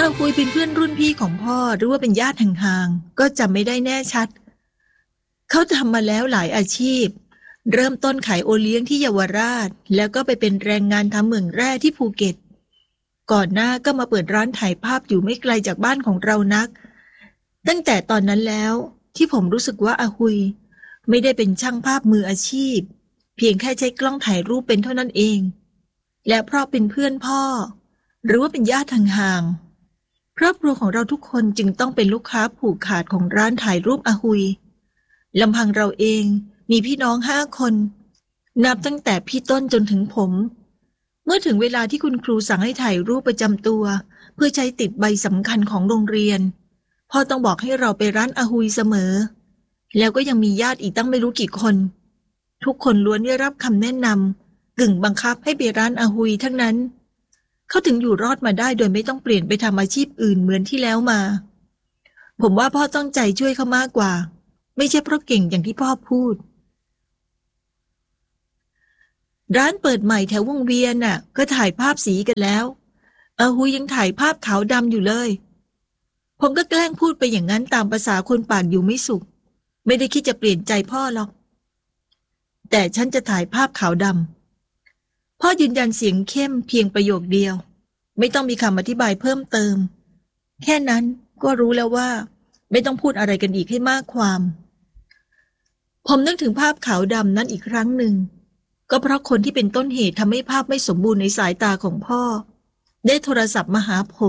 อาหุยเป็นเพื่อนรุ่นพี่ของพ่อหรือว่าเป็นญาติห่างๆก็จำไม่ได้แน่ชัดเขาทำมาแล้วหลายอาชีพเริ่มต้นขายโอเลี้ยงที่เยาวราชแล้วก็ไปเป็นแรงงานทำเหมืองแร่ที่ภูเก็ตก่อนหน้าก็มาเปิดร้านถ่ายภาพอยู่ไม่ไกลจากบ้านของเรานักตั้งแต่ตอนนั้นแล้วที่ผมรู้สึกว่าอาหุยไม่ได้เป็นช่างภาพมืออาชีพเพียงแค่ใช้กล้องถ่ายรูปเป็นเท่านั้นเองและเพราะเป็นเพื่อนพ่อหรือว่าเป็นญาติห่างๆครอบครัวของเราทุกคนจึงต้องเป็นลูกค้าผูกขาดของร้านถ่ายรูปอาหุยลำพังเราเองมีพี่น้อง5 คนนับตั้งแต่พี่ต้นจนถึงผมเมื่อถึงเวลาที่คุณครูสั่งให้ถ่ายรูปประจำตัวเพื่อใช้ติดใบสำคัญของโรงเรียนพ่อต้องบอกให้เราไปร้านอาหุยเสมอแล้วก็ยังมีญาติอีกตั้งไม่รู้กี่คนทุกคนล้วนได้รับคำแนะนำกึ่งบังคับให้ไปร้านอาหุยทั้งนั้นเขาถึงอยู่รอดมาได้โดยไม่ต้องเปลี่ยนไปทำอาชีพอื่นเหมือนที่แล้วมาผมว่าพ่อต้องใจช่วยเขามากกว่าไม่ใช่เพราะเก่งอย่างที่พ่อพูดร้านเปิดใหม่แถววงเวียนน่ะก็ถ่ายภาพสีกันแล้วอาหุยยังถ่ายภาพขาวดำอยู่เลยผมก็แกล้งพูดไปอย่างนั้นตามภาษาคนปากอยู่ไม่สุขไม่ได้คิดจะเปลี่ยนใจพ่อหรอกแต่ฉันจะถ่ายภาพขาวดำพ่อยืนยันเสียงเข้มเพียงประโยคเดียวไม่ต้องมีคำอธิบายเพิ่มเติมแค่นั้นก็รู้แล้วว่าไม่ต้องพูดอะไรกันอีกให้มากความผมนึกถึงภาพขาวดำนั้นอีกครั้งหนึ่งก็เพราะคนที่เป็นต้นเหตุทำให้ภาพไม่สมบูรณ์ในสายตาของพ่อได้โทรศัพท์มาหาผม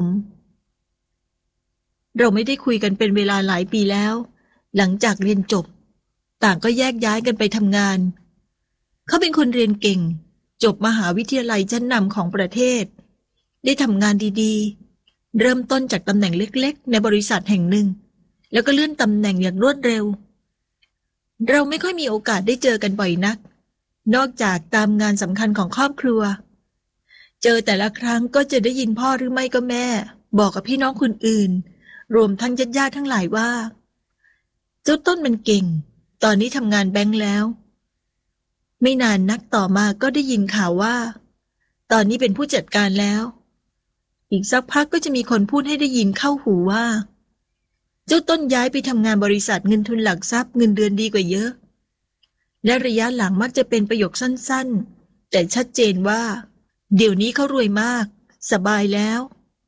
เราไม่ได้คุยกันเป็นเวลาหลายปีแล้วหลังจากเรียนจบต่างก็แยกย้ายกันไปทำงานเขาเป็นคนเรียนเก่งจบมหาวิทยาลัยชั้นนำของประเทศได้ทำงานดีๆเริ่มต้นจากตำแหน่งเล็กๆในบริษัทแห่งหนึ่งแล้วก็เลื่อนตำแหน่งอย่างรวดเร็วเราไม่ค่อยมีโอกาสได้เจอกันบ่อยนักนอกจากตามงานสำคัญของครอบครัวเจอแต่ละครั้งก็จะได้ยินพ่อหรือไม่ก็แม่บอกกับพี่น้องคนอื่นรวมทั้งญาติๆทั้งหลายว่าเจ้าต้นมันเก่งตอนนี้ทำงานแบงค์แล้วไม่นานนักต่อมาก็ได้ยินข่าวว่าตอนนี้เป็นผู้จัดการแล้วอีกสักพักก็จะมีคนพูดให้ได้ยินเข้าหูว่าเจ้าต้นย้ายไปทำงานบริษัทเงินทุนหลักทรัพย์เงินเดือนดีกว่าเยอะและระยะหลังมักจะเป็นประโยคสั้นๆแต่ชัดเจนว่าเดี๋ยวนี้เขารวยมากสบายแล้ว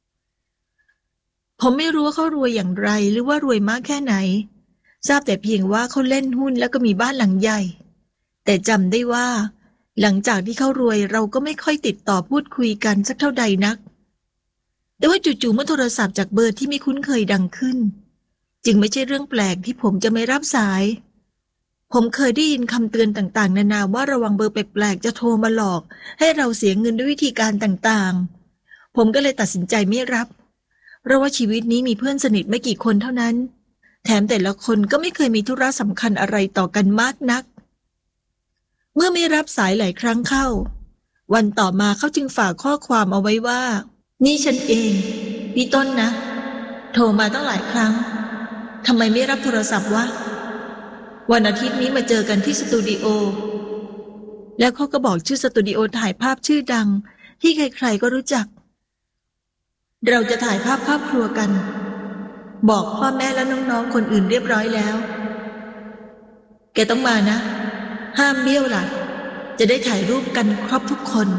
ผมไม่รู้ว่าเขารวยอย่างไรหรือว่ารวยมากแค่ไหนทราบแต่เพียงว่าเขาเล่นหุ้นแล้วก็มีบ้านหลังใหญ่แต่จำได้ว่าหลังจากที่เขารวยเราก็ไม่ค่อยติดต่อพูดคุยกันสักเท่าใดนักแต่ว่าจู่ๆเมื่อโทรศัพท์จากเบอร์ที่ไม่คุ้นเคยดังขึ้นจึงไม่ใช่เรื่องแปลกที่ผมจะไม่รับสายผมเคยได้ยินคำเตือนต่างๆนานาว่าระวังเบอร์แปลกๆจะโทรมาหลอกให้เราเสียเงินด้วยวิธีการต่างๆผมก็เลยตัดสินใจไม่รับเพราะว่าชีวิตนี้มีเพื่อนสนิทไม่กี่คนเท่านั้นแถมแต่ละคนก็ไม่เคยมีธุระสำคัญอะไรต่อกันมากนักเมื่อไม่รับสายหลายครั้งเข้าวันต่อมาเขาจึงฝากข้อความเอาไว้ว่านี่ฉันเองพี่ต้นนะโทรมาตั้งหลายครั้งทำไมไม่รับโทรศัพท์วะวันอาทิตย์นี้มาเจอกันที่สตูดิโอแล้วเขาก็บอกชื่อสตูดิโอถ่ายภาพชื่อดังที่ใครๆก็รู้จักเราจะถ่ายภาพครอบครัวกันบอกพ่อแม่และน้องๆคนอื่นเรียบร้อยแล้วแกต้องมานะห้ามเบี้ยวล่ะจะได้ถ่ายรูปกันครบทุกคน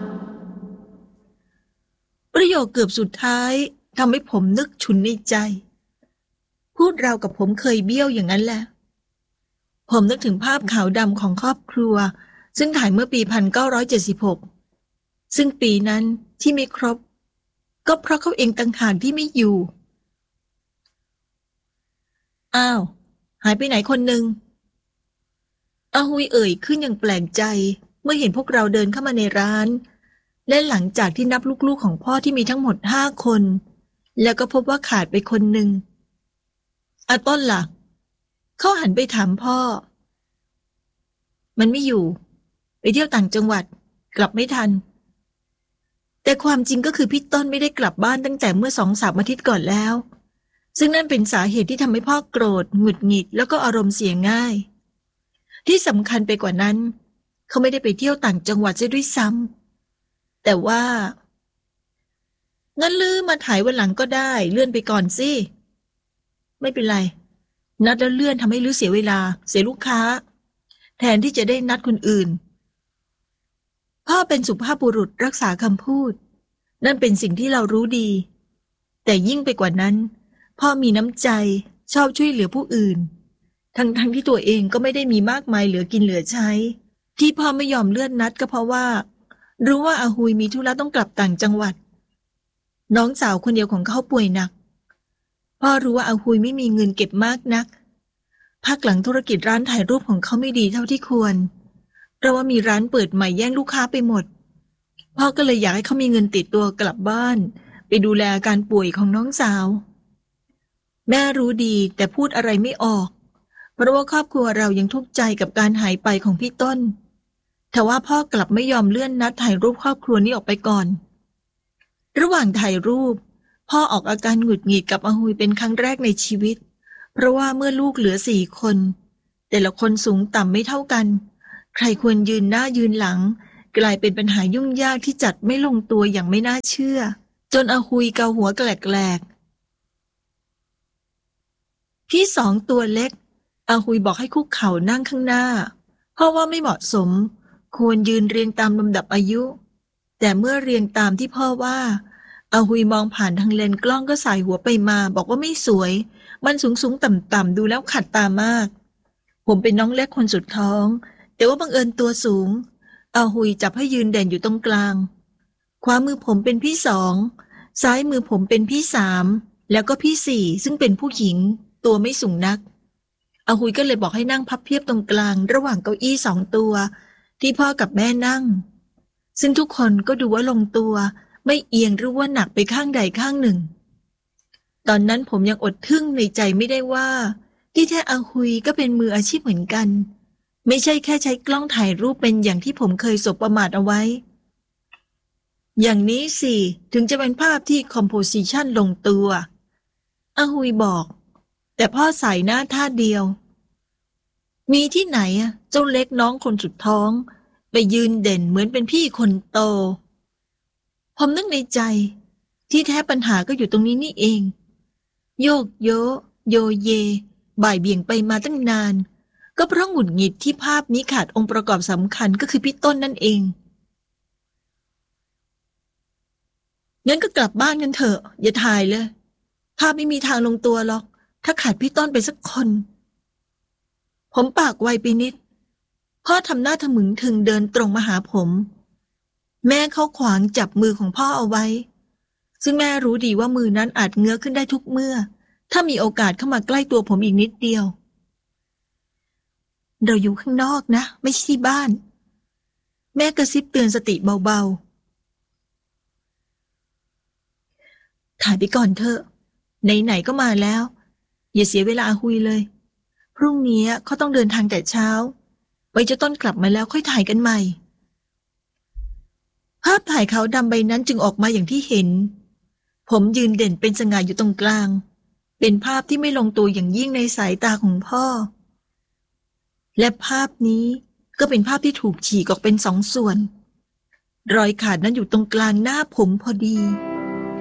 ประโยคเกือบสุดท้ายทำให้ผมนึกฉุนในใจพูดราวกับผมเคยเบี้ยวอย่างนั้นแหละผมนึกถึงภาพขาวดำของครอบครัวซึ่งถ่ายเมื่อปี1976ซึ่งปีนั้นที่ไม่ครบก็เพราะเขาเองต่างหากที่ไม่อยู่อ้าวหายไปไหนคนหนึ่งอาหุยเอ่ยขึ้นอย่างแปลกใจเมื่อเห็นพวกเราเดินเข้ามาในร้านและหลังจากที่นับลูกๆของพ่อที่มีทั้งหมด5 คนแล้วก็พบว่าขาดไปคนหนึ่งอาต้นล่ะเขาหันไปถามพ่อมันไม่อยู่ไปเที่ยวต่างจังหวัดกลับไม่ทันแต่ความจริงก็คือพี่ต้นไม่ได้กลับบ้านตั้งแต่เมื่อ2-3 อาทิตย์ก่อนแล้วซึ่งนั่นเป็นสาเหตุที่ทำให้พ่อโกรธหงุดหงิดแล้วก็อารมณ์เสียง่ายที่สำคัญไปกว่านั้นเขาไม่ได้ไปเที่ยวต่างจังหวัดซะด้วยซ้ำแต่ว่างั้นลือมาถ่ายวันหลังก็ได้เลื่อนไปก่อนสิไม่เป็นไรนัดแล้วเลื่อนทำให้ลือเสียเวลาเสียลูกค้าแทนที่จะได้นัดคนอื่นพ่อเป็นสุภาพบุรุษรักษาคำพูดนั่นเป็นสิ่งที่เรารู้ดีแต่ยิ่งไปกว่านั้นพ่อมีน้ำใจชอบช่วยเหลือผู้อื่นทั้งที่ตัวเองก็ไม่ได้มีมากมายเหลือกินเหลือใช้ที่พ่อไม่ยอมเลื่อนนัดก็เพราะว่ารู้ว่าอาหุยมีธุระต้องกลับต่างจังหวัดน้องสาวคนเดียวของเขาป่วยหนักพ่อรู้ว่าอาหุยไม่มีเงินเก็บมากนักพักหลังธุรกิจร้านถ่ายรูปของเขาไม่ดีเท่าที่ควรเพราะว่ามีร้านเปิดใหม่แย่งลูกค้าไปหมดพ่อก็เลยอยากให้เขามีเงินติดตัวกลับบ้านไปดูแลอาการป่วยของน้องสาวแม่รู้ดีแต่พูดอะไรไม่ออกเพราะว่าครอบครัวเรายังทุกข์ใจกับการหายไปของพี่ต้นแต่ว่าพ่อกลับไม่ยอมเลื่อนนัดถ่ายรูปครอบครัวนี้ออกไปก่อนระหว่างถ่ายรูปพ่อออกอาการหงุดหงิดกับอาหุยเป็นครั้งแรกในชีวิตเพราะว่าเมื่อลูกเหลือ4 คนแต่ละคนสูงต่ำไม่เท่ากันใครควรยืนหน้ายืนหลังกลายเป็นปัญหายุ่งยากที่จัดไม่ลงตัวอย่างไม่น่าเชื่อจนอาหุยเกาหัวแกลกๆพี่2ตัวเล็กอาหุยบอกให้คุกเข่านั่งข้างหน้าเพราะว่าไม่เหมาะสมควรยืนเรียงตามลำดับอายุแต่เมื่อเรียงตามที่พ่อว่าอาหุยมองผ่านทางเลนส์กล้องก็สายหัวไปมาบอกว่าไม่สวยมันสูงต่ำดูแล้วขัดตามากผมเป็นน้องเล็กคนสุดท้องแต่ว่าบังเอิญตัวสูงอาหุยจับให้ยืนเด่นอยู่ตรงกลางขวามือผมเป็นพี่2ซ้ายมือผมเป็นพี่3แล้วก็พี่4ซึ่งเป็นผู้หญิงตัวไม่สูงนักอาหุยก็เลยบอกให้นั่งพับเพียบตรงกลางระหว่างเก้าอี้2 ตัวที่พ่อกับแม่นั่งซึ่งทุกคนก็ดูว่าลงตัวไม่เอียงหรือว่าหนักไปข้างใดข้างหนึ่งตอนนั้นผมยังอดทึ่งในใจไม่ได้ว่าที่แท้อาหุยก็เป็นมืออาชีพเหมือนกันไม่ใช่แค่ใช้กล้องถ่ายรูปเป็นอย่างที่ผมเคยสบประมาทเอาไว้อย่างนี้สิถึงจะเป็นภาพที่คอมโพสิชันลงตัวอาหุยบอกแต่พ่อใส่หน้าท่าเดียวมีที่ไหนอะเจ้าเล็กน้องคนสุดท้องไปยืนเด่นเหมือนเป็นพี่คนโตผมนึกในใจที่แท้ปัญหาก็อยู่ตรงนี้นี่เองโยกโยโยเยบ่ายเบี่ยงไปมาตั้งนานก็เพราะหงุดหงิดที่ภาพนี้ขาดองค์ประกอบสำคัญก็คือพี่ต้นนั่นเองงั้นก็กลับบ้านกันเถอะอย่าถ่ายเลยภาพไม่มีทางลงตัวหรอกถ้าขาดพี่ต้นไปสักคนผมปากไวไปนิดพ่อทำหน้าทะมึงถึงเดินตรงมาหาผมแม่เขาขวางจับมือของพ่อเอาไว้ซึ่งแม่รู้ดีว่ามือนั้นอาจเงื้อขึ้นได้ทุกเมื่อถ้ามีโอกาสเข้ามาใกล้ตัวผมอีกนิดเดียวเราอยู่ข้างนอกนะไม่ใช่ที่บ้านแม่กระซิบเตือนสติเบาๆถ่ายไปก่อนเถอะไหนๆก็มาแล้วอย่าเสียเวลาอาหุยเลยพรุ่งนี้เขาต้องเดินทางแต่เช้าไว้จะต้นกลับมาแล้วค่อยถ่ายกันใหม่ภาพถ่ายขาวดำใบนั้นจึงออกมาอย่างที่เห็นผมยืนเด่นเป็นสง่าอยู่ตรงกลางเป็นภาพที่ไม่ลงตัวอย่างยิ่งในสายตาของพ่อและภาพนี้ก็เป็นภาพที่ถูกฉีกออกเป็น2 ส่วนรอยขาดนั้นอยู่ตรงกลางหน้าผมพอดี